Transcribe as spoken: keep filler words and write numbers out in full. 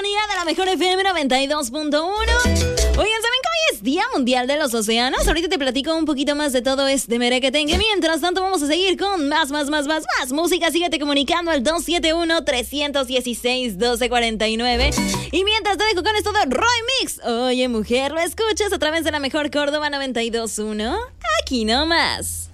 sintonía de la mejor F M noventa y dos punto uno. Oigan, ¿saben que hoy es Día Mundial de los Océanos? Ahorita te platico un poquito más de todo este merequetengue. Mientras tanto, vamos a seguir con más, más, más, más, más música. Síguete comunicando al dos siete uno, tres uno seis, uno dos cuatro nueve. Y mientras te dejo con esto de Roy Mix. Oye, mujer, lo escuchas a través de la mejor Córdoba noventa y dos punto uno. Aquí nomás.